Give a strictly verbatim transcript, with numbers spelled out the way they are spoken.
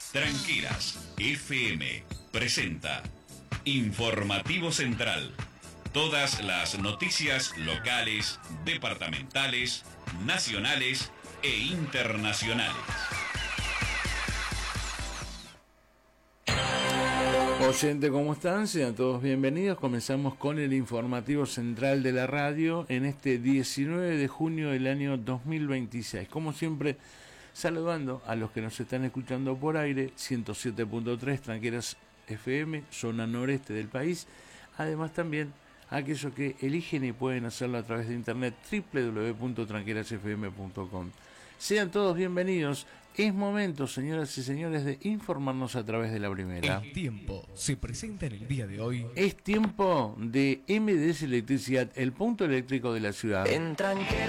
Tranqueras F M presenta Informativo Central. Todas las noticias locales, departamentales, nacionales e internacionales. Oyente, ¿cómo están? Sean todos bienvenidos. Comenzamos con el informativo central de la radio en este diecinueve de junio del año dos mil veintiséis. Como siempre, saludando a los que nos están escuchando por aire, ciento siete punto tres Tranqueras F M, zona noreste del país. Además también a aquellos que eligen y pueden hacerlo a través de internet, doble u doble u doble u punto tranqueras f m punto com. Sean todos bienvenidos. Es momento, señoras y señores, de informarnos a través de la primera. El tiempo se presenta en el día de hoy. Es tiempo de M D S Electricidad, el punto eléctrico de la ciudad. En Tranqueras